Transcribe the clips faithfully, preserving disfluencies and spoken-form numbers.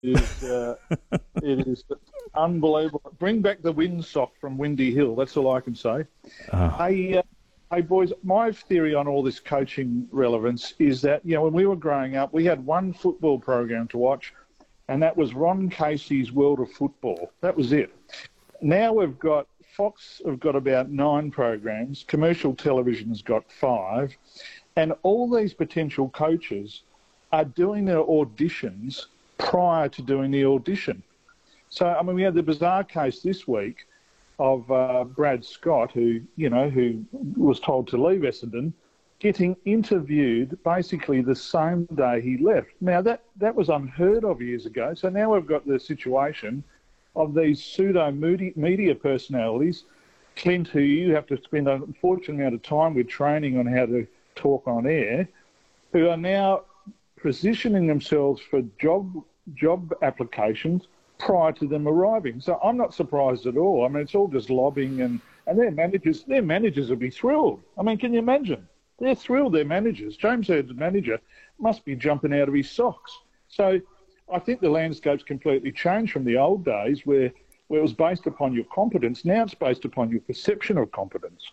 is uh, it is unbelievable. Bring back the windsock from Windy Hill. That's all I can say. Oh. Hey, uh, hey, boys. My theory on all this coaching relevance is that you know when we were growing up, we had one football program to watch, and that was Ron Casey's World of Football. That was it. Now we've got Fox have got about nine programs. Commercial television's got five, and all these potential coaches are doing their auditions prior to doing the audition. So, I mean, we had the bizarre case this week of uh, Brad Scott, who, you know, who was told to leave Essendon, getting interviewed basically the same day he left. Now, that, that was unheard of years ago. So now we've got the situation of these pseudo-media personalities, Clint, who you have to spend an unfortunate amount of time with training on how to talk on air, who are now positioning themselves for job job applications prior to them arriving. So I'm not surprised at all. I mean, it's all just lobbying, and, and their managers, their managers will be thrilled. I mean, can you imagine? They're thrilled, their managers. James Hurd's manager must be jumping out of his socks. So I think the landscape's completely changed from the old days where, where it was based upon your competence. Now it's based upon your perception of competence.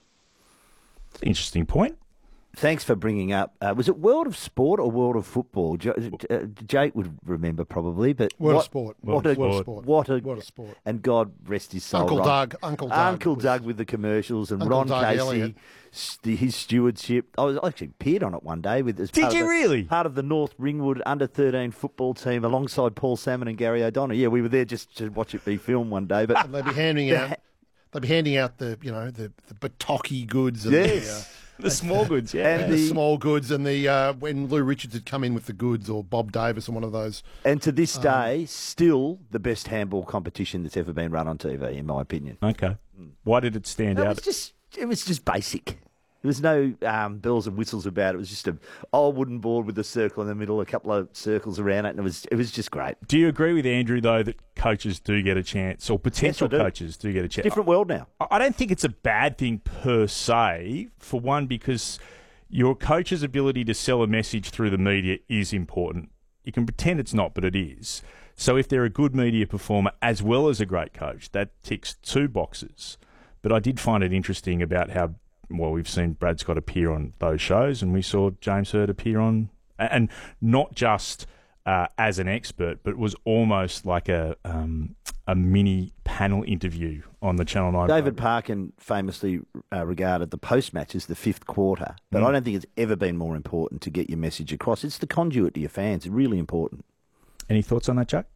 Interesting point. Thanks for bringing up. Uh, was it World of Sport or World of Football? J- uh, Jake would remember probably, but World what, of Sport. What World a, of Sport. What a, World of Sport. And God rest his soul. Uncle Ron. Doug. Uncle Doug. Uncle was, Doug with the commercials and Uncle Ron Doug Casey, Elliott. st- his stewardship. I was I actually appeared on it one day with. As Did part you of the, really? Part of the North Ringwood under thirteen football team alongside Paul Salmon and Gary O'Donnell. Yeah, we were there just to watch it be filmed one day. But And they'd be handing out. They'd be handing out the you know the the Bataki goods and Yes. the. Uh, The small goods, yeah. And and the, the- small goods and the uh, when Lou Richards had come in with the goods, or Bob Davis or one of those. And to this Um, day, still the best handball competition that's ever been run on T V, in my opinion. Okay. Why did it stand It out? was just, it was just basic. There was no um, bells and whistles about it. It was just a old wooden board with a circle in the middle, a couple of circles around it, and it was it was just great. Do you agree with Andrew, though, that coaches do get a chance, or potential Yes, I do. coaches do get a chance? Different world now. I I don't think it's a bad thing per se, for one, because your coach's ability to sell a message through the media is important. You can pretend it's not, but it is. So if they're a good media performer as well as a great coach, that ticks two boxes. But I did find it interesting about how, well, we've seen Brad Scott appear on those shows, and we saw James Hird appear on, and not just uh, as an expert, but was almost like a um, a mini panel interview on the Channel nine David program. Parkin famously uh, regarded the post-match as the fifth quarter, but Mm. I don't think it's ever been more important to get your message across. It's the conduit to your fans. It's really important. Any thoughts on that, Jack?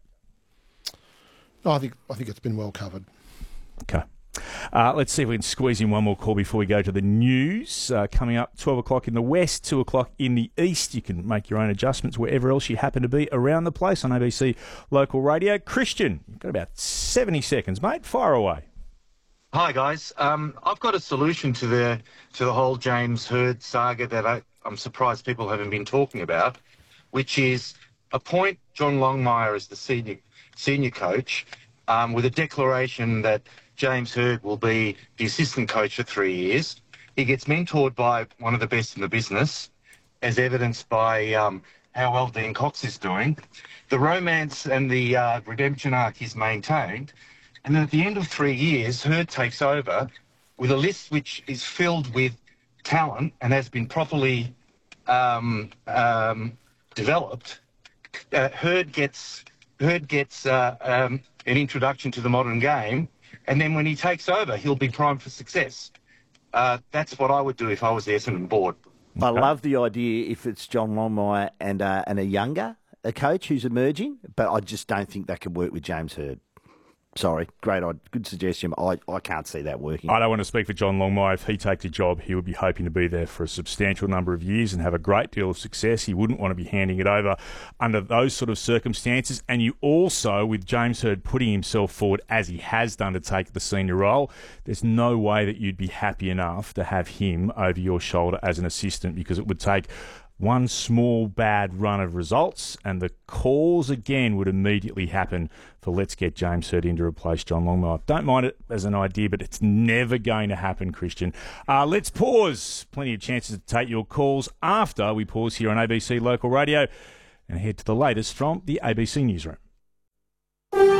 No, I think I think it's been well covered. Okay. Uh, let's see if we can squeeze in one more call before we go to the news. Uh, coming up, twelve o'clock in the west, two o'clock in the east. You can make your own adjustments wherever else you happen to be around the place on A B C Local Radio. Christian, you've got about seventy seconds, mate. Fire away. Hi guys, um, I've got a solution to the to the whole James Hird saga that I, I'm surprised people haven't been talking about, which is appoint John Longmire as the senior senior coach, um, with a declaration that James Hird will be the assistant coach for three years. He gets mentored by one of the best in the business, as evidenced by um, how well Dean Cox is doing. The romance and the uh, redemption arc is maintained. And then at the end of three years, Hird takes over with a list which is filled with talent and has been properly um, um, developed. Uh, Hird gets, Hird gets uh, um, an introduction to the modern game, and then when he takes over, he'll be primed for success. Uh, that's what I would do if I was the Essendon board. I love the idea if it's John Longmire and uh, and a younger a coach who's emerging, but I just don't think that could work with James Hird. Sorry, great, good suggestion. I, I can't see that working. I don't want to speak for John Longmire. If he takes a job, he would be hoping to be there for a substantial number of years and have a great deal of success. He wouldn't want to be handing it over under those sort of circumstances. And you also, with James Hird putting himself forward as he has done to take the senior role, there's no way that you'd be happy enough to have him over your shoulder as an assistant, because it would take one small bad run of results and the calls again would immediately happen for let's get James Hird in to replace John Longmire. Don't mind it as an idea, but it's never going to happen, Christian. Uh, let's pause. Plenty of chances to take your calls after we pause here on A B C Local Radio and head to the latest from the A B C Newsroom.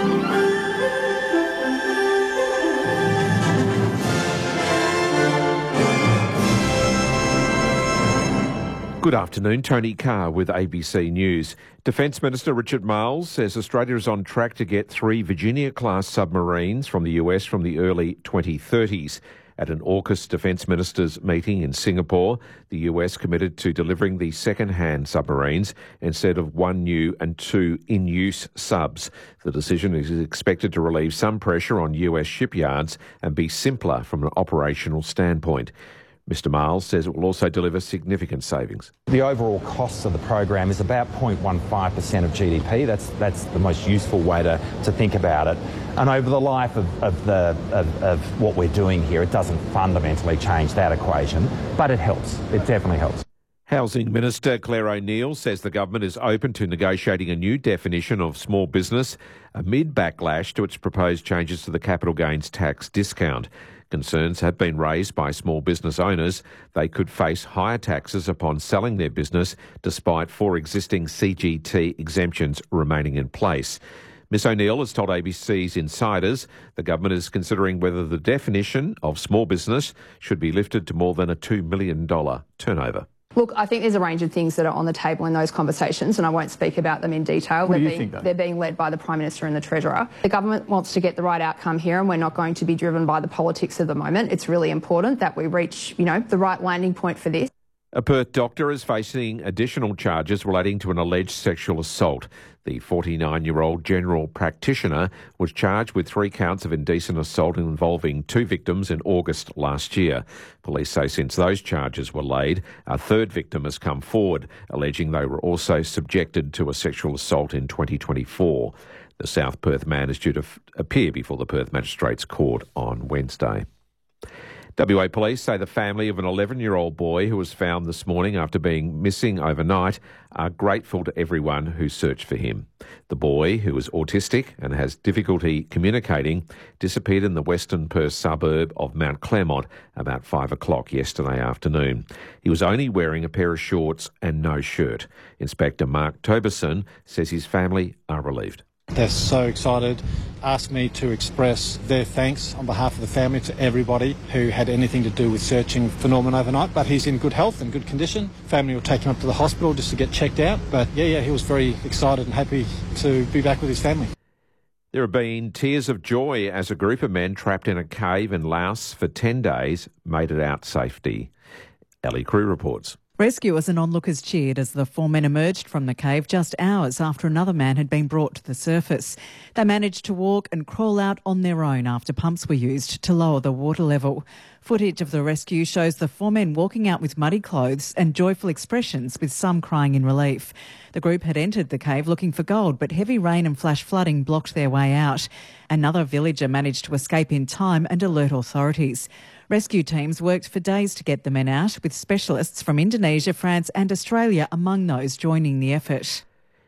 Good afternoon, Tony Carr with A B C News. Defence Minister Richard Marles says Australia is on track to get three Virginia-class submarines from the U S from the early twenty thirties. At an AUKUS Defence Ministers meeting in Singapore, the U S committed to delivering the second-hand submarines instead of one new and two in-use subs. The decision is expected to relieve some pressure on U S shipyards and be simpler from an operational standpoint. Mister Marles says it will also deliver significant savings. The overall cost of the program is about zero point one five percent of G D P. That's that's the most useful way to, to think about it. And over the life of, of, the, of, of what we're doing here, it doesn't fundamentally change that equation, but it helps. It definitely helps. Housing Minister Claire O'Neill says the government is open to negotiating a new definition of small business amid backlash to its proposed changes to the capital gains tax discount. Concerns have been raised by small business owners. They could face higher taxes upon selling their business, despite four existing C G T exemptions remaining in place. Miss O'Neill has told A B C's Insiders the government is considering whether the definition of small business should be lifted to more than a two million dollars turnover. Look, I think there's a range of things that are on the table in those conversations, and I won't speak about them in detail. What they're, do you being, think, though? they're being led by the Prime Minister and the Treasurer. The government wants to get the right outcome here, and we're not going to be driven by the politics of the moment. It's really important that we reach, you know, the right landing point for this. A Perth doctor is facing additional charges relating to an alleged sexual assault. The forty-nine-year-old general practitioner was charged with three counts of indecent assault involving two victims in August last year. Police say since those charges were laid, a third victim has come forward, alleging they were also subjected to a sexual assault in twenty twenty-four. The South Perth man is due to f- appear before the Perth Magistrates Court on Wednesday. W A Police say the family of an eleven-year-old boy who was found this morning after being missing overnight are grateful to everyone who searched for him. The boy, who is autistic and has difficulty communicating, disappeared in the western Perth suburb of Mount Claremont about five o'clock yesterday afternoon. He was only wearing a pair of shorts and no shirt. Inspector Mark Toberson says his family are relieved. They're so excited, asked me to express their thanks on behalf of the family to everybody who had anything to do with searching for Norman overnight, but he's in good health and good condition. Family will take him up to the hospital just to get checked out, but yeah, yeah, he was very excited and happy to be back with his family. There have been tears of joy as a group of men trapped in a cave in Laos for ten days made it out safely. Ellie Crew reports. Rescuers and onlookers cheered as the four men emerged from the cave just hours after another man had been brought to the surface. They managed to walk and crawl out on their own after pumps were used to lower the water level. Footage of the rescue shows the four men walking out with muddy clothes and joyful expressions, with some crying in relief. The group had entered the cave looking for gold, but heavy rain and flash flooding blocked their way out. Another villager managed to escape in time and alert authorities. Rescue teams worked for days to get the men out, with specialists from Indonesia, France and Australia among those joining the effort.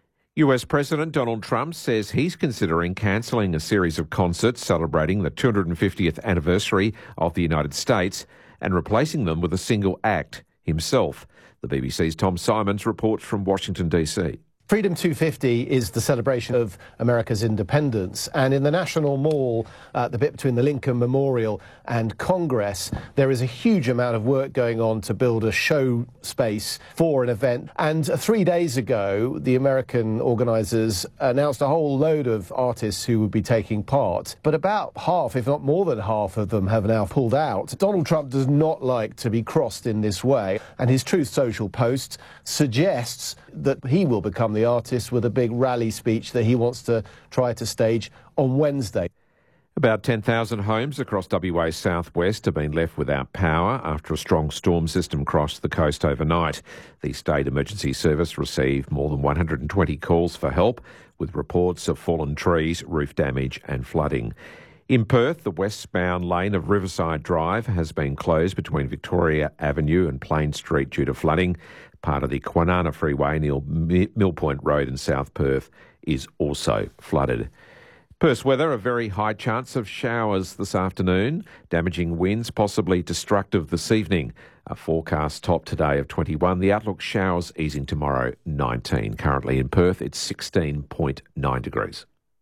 U S President Donald Trump says he's considering cancelling a series of concerts celebrating the two hundred fiftieth anniversary of the United States and replacing them with a single act, himself. The B B C's Tom Simons reports from Washington, D C. Freedom two fifty is the celebration of America's independence, and in the National Mall, uh, the bit between the Lincoln Memorial and Congress, there is a huge amount of work going on to build a show space for an event. And uh, three days ago, the American organisers announced a whole load of artists who would be taking part, but about half, if not more than half of them, have now pulled out. Donald Trump does not like to be crossed in this way, and his Truth Social post suggests that he will become the artist with a big rally speech that he wants to try to stage on Wednesday. About ten thousand homes across W A's southwest have been left without power after a strong storm system crossed the coast overnight. The State Emergency Service received more than one hundred twenty calls for help, with reports of fallen trees, roof damage and flooding. In Perth, the westbound lane of Riverside Drive has been closed between Victoria Avenue and Plain Street due to flooding. Part of the Kwinana Freeway near Mill Point Road in South Perth is also flooded. Perth's weather, a very high chance of showers this afternoon, damaging winds, possibly destructive this evening. A forecast top today of twenty-one. The outlook showers easing tomorrow, nineteen. Currently in Perth, it's sixteen point nine degrees.